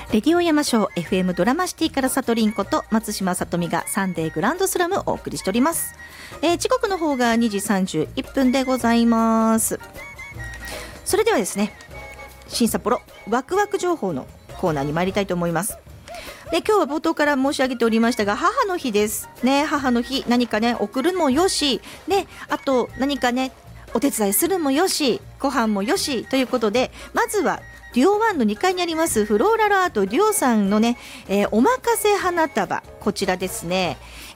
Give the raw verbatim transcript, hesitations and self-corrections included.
レディオ山椒 エフエム ドラマシティからさとりんこと松島さとみがサンデーグランドスラムをお送りしております。えー、時刻の方がにじさんじゅういっぷんでございます。それではですね、新札幌ワクワク情報のコーナーに参りたいと思います。で、今日は冒頭から申し上げておりましたが、母の日ですね。母の日、何かね送るもよし、ね、あと何かねお手伝いするもよし、ご飯もよしということで、まずはデュオワンのにかいにありますフローラルアートデュオさんのね、えー、おまかせ花束、こちらですね、